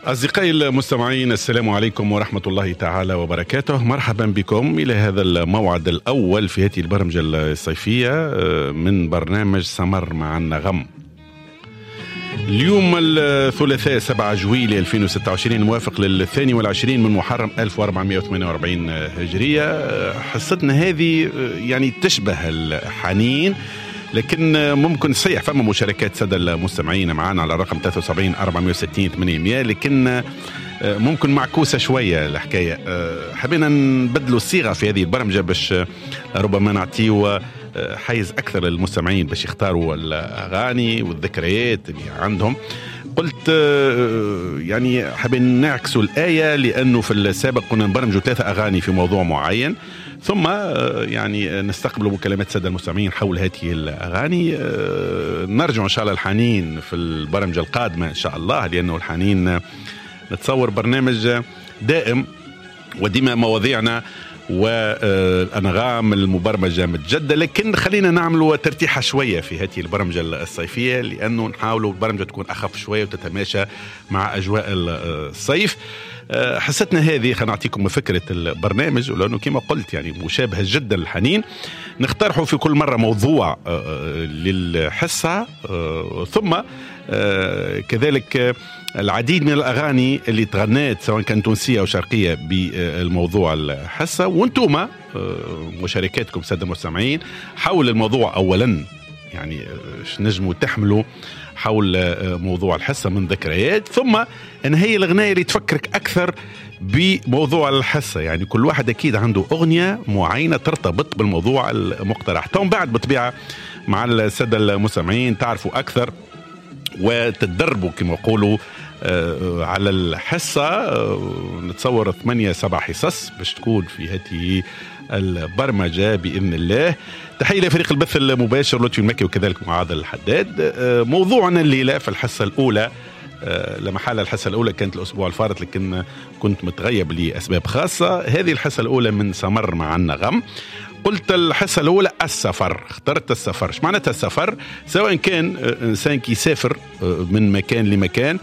أصدقائي المستمعين، السلام عليكم ورحمة الله تعالى وبركاته. مرحبا بكم إلى هذا الموعد الأول في هذه البرمجة الصيفية من برنامج سمر مع النغم. اليوم الثلاثاء 7 جويلية 2026 الموافق للثاني والعشرين من محرم 1448 هجرية. حصتنا هذه يعني تشبه الحنين، لكن ممكن صحيح فما مشاركات سادة المستمعين معنا على الرقم 73 460 800، لكن ممكن معكوسة شوية الحكاية. حبينا نبدلوا الصيغة في هذه البرمجة باش ربما نعطيوا حيز أكثر للمستمعين باش يختاروا الأغاني والذكريات اللي عندهم. قلت يعني حابين نعكسوا الآية، لأنه في السابق كنا نبرمجوا 3 أغاني في موضوع معين، ثم يعني نستقبلوا مكالمات سادة المستمعين حول هذه الأغاني. نرجع إن شاء الله الحنين في البرمجة القادمة إن شاء الله، لأنه الحنين نتصور برنامج دائم وديما مواضيعنا والأنغام المبرمجة متجدة، لكن خلينا نعملوا ترتيحة شوية في هذه البرمجة الصيفية، لأنه نحاولوا البرمجة تكون أخف شوية وتتماشى مع أجواء الصيف. حستنا هذه خلينا نعطيكم فكرة البرنامج، ولأنه كما قلت يعني مشابه جدا للحنين. نقترحوا في كل مرة موضوع للحصة، ثم كذلك العديد من الأغاني اللي تغنيت سواء كانت تونسية أو شرقية بالموضوع الحصة، وانتم مشاركاتكم سادة المستمعين حول الموضوع. أولا يعني نجموا تحملوا حول موضوع الحصة من ذكريات، ثم ان هي الأغنية اللي تفكرك أكثر بموضوع الحصة. يعني كل واحد أكيد عنده أغنية معينة ترتبط بالموضوع المقترح. ثم بعد بطبيعة مع السادة المستمعين تعرفوا أكثر وتتدربوا كما يقولوا على الحصة. نتصور 8-7 حصص باش تكون في هذه البرمجة بإذن الله. تحية لفريق البث المباشر لطفي المكي وكذلك معاذ الحداد. موضوعنا الليلة في الحصة الأولى، لمحل الحصة الأولى كانت الأسبوع الفارط لكن كنت متغيب لأسباب خاصة. هذه الحصة الأولى من سمر مع النغم. قلت الحصة الأولى السفر، اخترت السفر. ايش معناتها السفر؟ سواء كان إنسان يسافر من مكان لمكان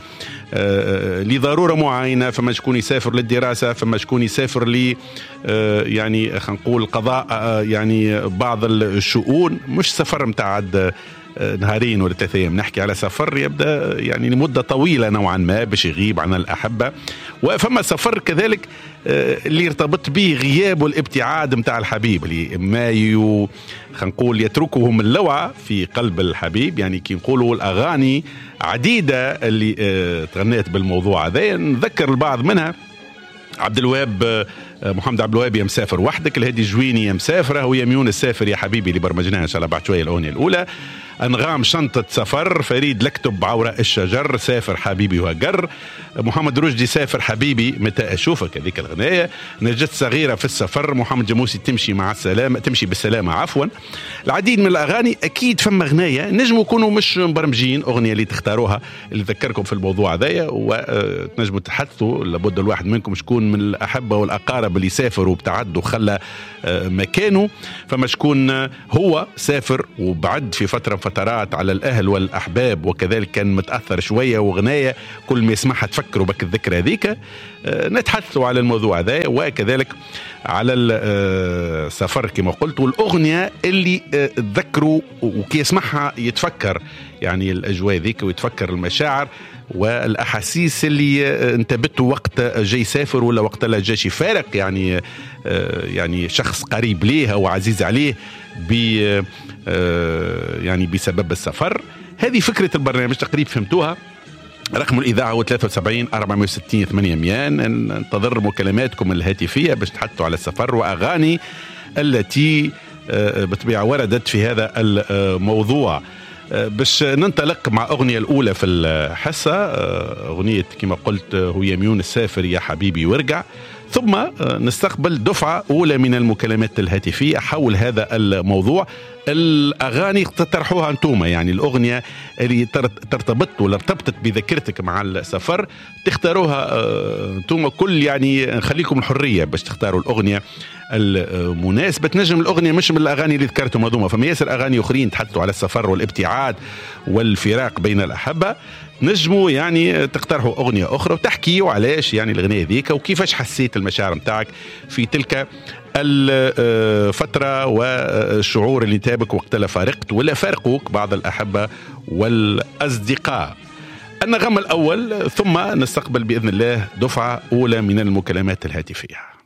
لضرورة معينة، فما شكون يسافر للدراسة، فما شكون يسافر ل يعني خلينا نقول قضاء يعني بعض الشؤون، مش سفر متعد نهارين ولا 3 أيام. نحكي على سفر يبدأ يعني لمدة طويلة نوعا ما باش يغيب عن الأحبة. وفما سفر كذلك اللي يرتبط به غياب والابتعاد متاع الحبيب، اللي ما خلينا نقول يتركهم اللوعة في قلب الحبيب. يعني كي نقولوا الأغاني عديدة اللي تغنيت بالموضوع هذا. نذكر البعض منها عبد الوهاب، محمد عبد الوهاب يا مسافر وحدك، الهادي جويني يا مسافرة، ويا ميون السافر يا حبيبي اللي برمجناها إن شاء الله بعد شوية الأغنية الأولى. أنغام شنطة سفر، فريد لكتب عوراء الشجر، سافر حبيبي وهجر، محمد رشدي سافر حبيبي متى أشوفك، هذيك الغناية. نجاة صغيرة في السفر، محمد جموسي تمشي مع السلامة، تمشي بالسلامة عفوا. العديد من الأغاني. أكيد فما غناية نجموا يكونوا مش مبرمجين، أغنية اللي تختاروها اللي تذكركم في الموضوع هذايا، وتنجموا تحدثوا لابد الواحد منكم شكون من الأحبة والأقارب اللي سافروا وابتعدوا خلى مكانه. فما شكون هو سافر وبعد في فترات على الأهل والأحباب، وكذلك كان متأثر شوية، وغناية كل ما يسمعها تفكروا بك الذكرى هذيك. نتحدثوا على الموضوع هذا، وكذلك على السفر كما قلت، والأغنية اللي تذكروا وكي يسمعها يتفكر يعني الأجواء ذيك، ويتفكر المشاعر والأحاسيس اللي انتبهتوا وقت جاي سافر ولا وقت لا جاي يفارق يعني شخص قريب ليه أو عزيز عليه يعني بسبب السفر. هذه فكرة البرنامج تقريبا فهمتوها. رقم الإذاعة هو 73 460 800. ننتظر مكالماتكم الهاتفية باش تحطوا على السفر وأغاني التي بطبيعة وردت في هذا الموضوع. باش ننطلق مع أغنية الأولى في الحصة، أغنية كما قلت هو يميون السافر يا حبيبي وارجع. ثم نستقبل دفعة أولى من المكالمات الهاتفية حول هذا الموضوع. الأغاني تطرحوها أنتم، يعني الأغنية اللي ترتبط ولا ارتبطت بذاكرتك مع السفر تختاروها أنتم. كل يعني نخليكم الحرية باش تختاروا الأغنية المناسبة. تنجم الأغنية مش من الأغاني اللي ذكرتهم هذوما، فما ياسر أغاني أخرين تحدثوا على السفر والابتعاد والفراق بين الأحبة. نجموا يعني تقترحوا أغنية أخرى وتحكيوا علاش يعني الأغنية ذيك وكيفاش حسيت المشاعر متاعك في تلك الفترة والشعور اللي تابك وقتها فارقت ولا فارقوك بعض الأحبة والأصدقاء. النغم الأول ثم نستقبل بإذن الله دفعة أولى من المكالمات الهاتفية.